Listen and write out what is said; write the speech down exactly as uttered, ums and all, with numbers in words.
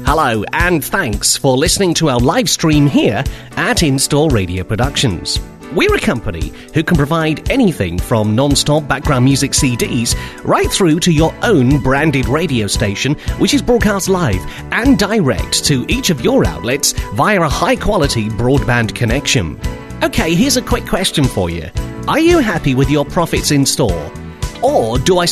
Hello, and thanks for listening to our live stream here at In-Store Radio Productions. We're a company who can provide anything from non-stop background music C Ds right through to your own branded radio station, which is broadcast live and direct to each of your outlets via a high-quality broadband connection. Okay, here's a quick question for you. Are you happy with your profits in store? Or do I